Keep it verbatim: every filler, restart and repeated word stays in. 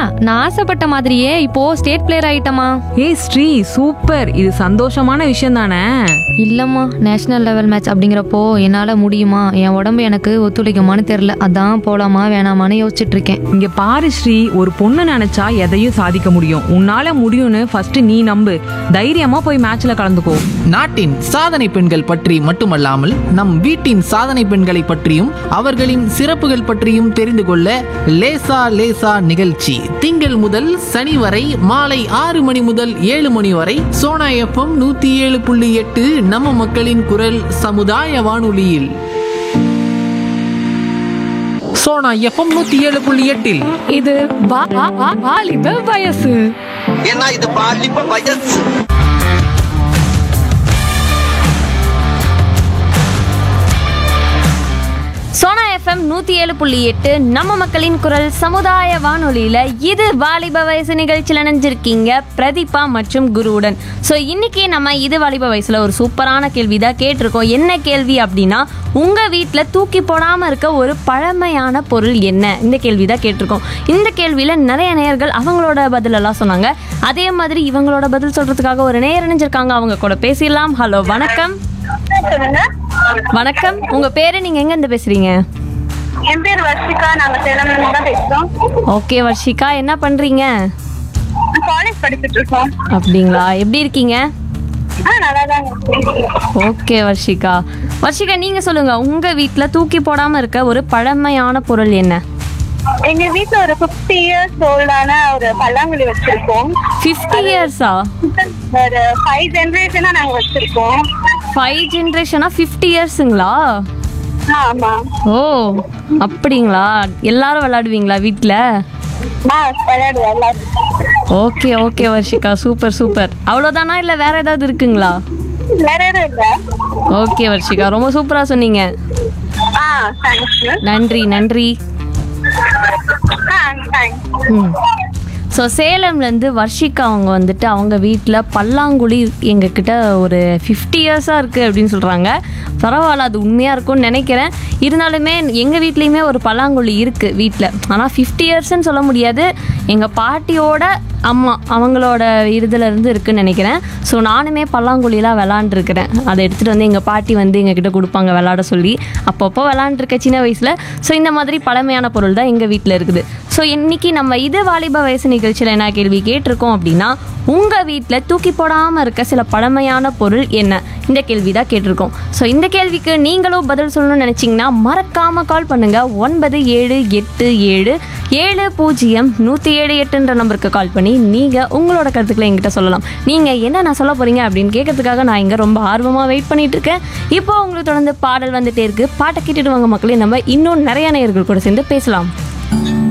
நான் ஆசைப்பட்ட மாதிரியே இப்போ ஸ்டேட் பிளேயர் ஆயிட்டமா. ஏய் ஸ்ரீ, சூப்பர். இது சந்தோஷமான விஷயம் தானே? இல்லம்மா, நேஷனல் லெவல் மேட்ச் அப்படிங்கிறப்போ என்னால முடியுமா, என் உடம்பு எனக்கு ஒத்துழைக்குமான்னு தெரியல. அதான் போலாமா வேணாமான்னு யோசிச்சுட்டு இருக்கேன். இங்க பாரு ஸ்ரீ, ஒரு பொண்ணு நினைச்சா எதையும் சாதிக்க முடியும். உன்னால முடியும்னு ஃபர்ஸ்ட் நீ நம்பு. தைரியமா போய் மேட்ச்ல கலந்துக்கோ. நாட்டின் சாதனை பெண்கள் பற்றி மட்டுமல்லாமல் நம் வீட்டின் சாதனை பெண்களை பற்றியும் அவர்களின் சிறப்புகள் பற்றியும் தெரிந்து கொள்ள லேசா லேசா நிகழ்ச்சி திங்கள் முதல் சனி வரை மாலை ஆறு மணி முதல் ஏழு மணி வரை சோனா எஃப்எம் நூத்தி ஏழு புள்ளி எட்டு நம்ம மக்களின் குரல் சமுதாய வானொலியில். சோனா எஃப்எம் நூத்தி ஏழு புள்ளி எட்டில் இது வா- வா- வா- வாலிப வயசு. ஏன்னா இது பாலிப்ப வயசு. சோனா எஃப்எம் நூற்றி ஏழு புள்ளி எட்டு நம்ம மக்களின் குரல் சமுதாய வானொலியில் இது வாலிப வயசு நிகழ்ச்சியில் நினைஞ்சிருக்கீங்க பிரதீபா மற்றும் குருவுடன். ஸோ இன்னைக்கு நம்ம இது வாலிப வயசில் ஒரு சூப்பரான கேள்வி தான் கேட்டிருக்கோம். என்ன கேள்வி அப்படின்னா, உங்கள் வீட்டில் தூக்கி போடாமல் இருக்க ஒரு பழமையான பொருள் என்ன? இந்த கேள்வி தான் கேட்டிருக்கோம். இந்த கேள்வியில் நிறைய நேயர்கள் அவங்களோட பதிலெல்லாம் சொன்னாங்க. அதே மாதிரி இவங்களோட பதில் சொல்கிறதுக்காக ஒரு நேயர் இணைஞ்சிருக்காங்க. அவங்க கூட பேசிடலாம். ஹலோ, வணக்கம். வணக்கம், உங்க பேரு, நீங்க எங்க இருந்து பேசுறீங்க? என் பேர் வர்ஷிகா, நாங்க சேலம்ல இருந்து தான் பேசுறோம். ஓகே வர்ஷிகா, என்ன பண்றீங்க? காலேஜ் படிச்சுட்டு இருக்கோம். அப்படிங்களா, எப்படி இருக்கீங்க? ஆ, நல்லா தான் இருக்கேன். ஓகே வர்ஷிகா. வர்ஷிகா, நீங்க சொல்லுங்க, உங்க வீட்ல தூக்கி போடாம இருக்க ஒரு பழமையான பொருள் என்ன? எங்க வீட்ல ஒரு பிப்டி இயர்ஸ் ஓல்டான ஒரு பல்லாங்குழி வச்சிருக்கோம். ஃபிஃப்டி இயர்ஸா? ஒரு ஃபைவ் ஜென்ரேஷனா நாங்க வச்சிருக்கோம். ஃபைவ் ஜென்ரேஷனா? ஃபிஃப்டி இயர்ஸுங்களா? ஆமா. ஓ அப்படிங்களா. எல்லாரும் விளையாடுவீங்களா வீட்டில்? ஆ, விளையாடுவோம் எல்லாரும். Okay okay Varshika, super super. அவ்வளோதானா இல்லை வேற ஏதாவது இருக்குங்களா? வேற எதுவும் இல்ல. ஓகே வர்ஷிகா, ரொம்ப சூப்பரா சொன்னீங்க. ஆ, தேங்க்ஸ். நன்றி நன்றி. ஆ, தேங்க்ஸ். ம். ஸோ சேலம்லேருந்து வர்ஷிகா அவங்க வந்துட்டு அவங்க வீட்டில் பல்லாங்குழி எங்ககிட்ட ஒரு ஃபிஃப்டி இயர்ஸாக இருக்குது அப்படின்னு சொல்கிறாங்க. பரவாயில்ல, அது உண்மையாக இருக்கும்னு நினைக்கிறேன். இருந்தாலுமே எங்கள் வீட்லேயுமே ஒரு பல்லாங்குழி இருக்குது வீட்டில். ஆனால் ஃபிஃப்டி இயர்ஸ்ன்னு சொல்ல முடியாது. எங்கள் பாட்டியோட அம்மா அவங்களோட இருந்து இருக்குன்னு நினைக்கிறேன். ஸோ நானுமே பல்லாங்குழிலாம் விளாண்டுருக்கிறேன். அதை எடுத்துகிட்டு வந்து எங்கள் பாட்டி வந்து எங்ககிட்ட கொடுப்பாங்க விளாட சொல்லி. அப்பப்போ விளாண்டுருக்கேன் சின்ன வயசில். ஸோ இந்த மாதிரி பழமையான பொருள் தான் எங்கள் வீட்டில் இருக்குது. ஸோ இன்றைக்கி நம்ம இது வாலிப வயசு நிகழ்ச்சியில் என்ன கேள்வி கேட்டிருக்கோம் அப்படின்னா, உங்கள் வீட்டில் தூக்கி போடாமல் இருக்க சில பழமையான பொருள் என்ன? இந்த கேள்வி தான் கேட்டிருக்கோம். ஸோ இந்த கேள்விக்கு நீங்களும் பதில் சொல்லணும்னு நினச்சிங்கன்னா மறக்காமல் கால் பண்ணுங்கள். ஒன்பது ஏழு எட்டு ஏழு ஏழு பூஜ்ஜியம் நூற்றி ஏழு எட்டுன்ற நம்பருக்கு கால் பண்ணி நீங்கள் உங்களோட கருத்துக்களை என்கிட்ட சொல்லலாம். நீங்கள் என்ன நான் சொல்ல போகிறீங்க அப்படின்னு கேட்கறதுக்காக நான் இங்கே ரொம்ப ஆர்வமாக வெயிட் பண்ணிட்டு இருக்கேன். இப்போ உங்களுக்கு தொடர்ந்து பாடல் வந்துட்டே இருக்குது. பாட்டை கேட்டுட்டு வாங்க மக்களே, நம்ம இன்னும் நிறைய நேயர்கள் கூட சேர்ந்து பேசலாம்.